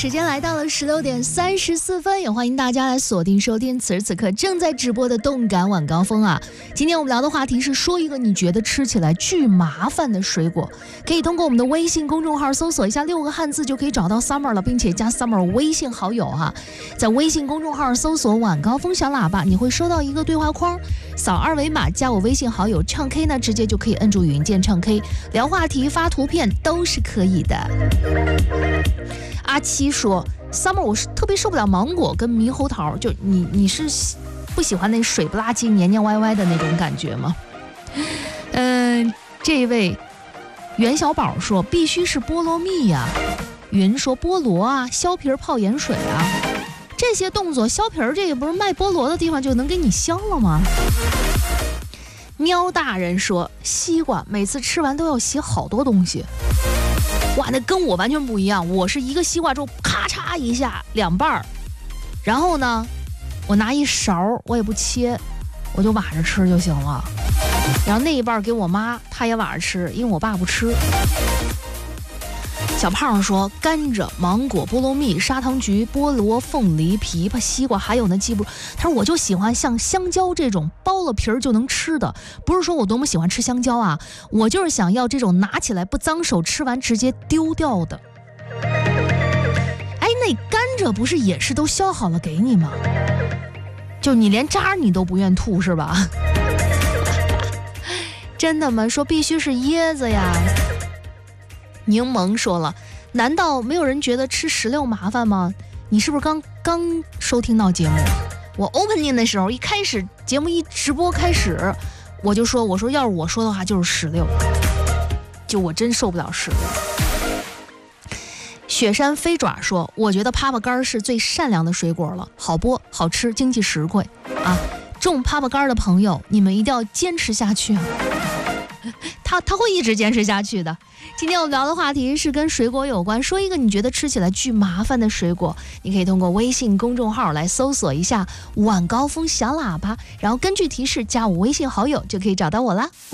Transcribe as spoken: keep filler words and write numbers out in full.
时间来到了十六点三十四分，也欢迎大家来锁定收听此时此刻正在直播的动感晚高峰啊！今天我们聊的话题是说一个你觉得吃起来巨麻烦的水果，可以通过我们的微信公众号搜索一下六个汉字就可以找到 Summer 了，并且加 Summer 微信好友哈、啊。在微信公众号搜索晚高峰小喇叭，你会收到一个对话框，扫二维码加我微信好友唱 K 呢，直接就可以摁住语音键唱 K， 聊话题发图片都是可以的。阿七说 Summer 我是特别受不了芒果跟猕猴桃，就你你是不喜欢那水不拉几黏黏歪歪的那种感觉吗？嗯、呃，这一位袁小宝说必须是菠萝蜜呀、啊。云说菠萝啊，削皮泡盐水啊，这些动作削皮这个不是卖菠萝的地方就能给你削了吗？喵大人说西瓜每次吃完都要洗好多东西。哇，那跟我完全不一样，我是一个西瓜之后咔嚓一下两半儿，然后呢我拿一勺我也不切，我就挖着吃就行了，然后那一半给我妈，她也挖着吃，因为我爸不吃。小胖说甘蔗、芒果、菠萝蜜、砂糖橘、菠萝、凤梨、枇杷、西瓜，还有那鸡不，他说我就喜欢像香蕉这种剥了皮儿就能吃的，不是说我多么喜欢吃香蕉啊，我就是想要这种拿起来不脏手，吃完直接丢掉的。哎，那甘蔗不是也是都削好了给你吗？就你连渣你都不愿吐是吧？真的吗？说必须是椰子呀。柠檬说了，难道没有人觉得吃石榴麻烦吗？你是不是刚刚收听到节目？我 opening 的时候，一开始节目一直播开始，我就说，我说要是我说的话就是石榴，就我真受不了石榴。雪山飞爪说，我觉得杷杷干是最善良的水果了，好剥好吃，经济实惠啊！种杷杷干的朋友，你们一定要坚持下去啊！他他会一直坚持下去的。今天我们聊的话题是跟水果有关，说一个你觉得吃起来巨麻烦的水果，你可以通过微信公众号来搜索一下晚高峰小喇叭，然后根据提示加我微信好友就可以找到我啦。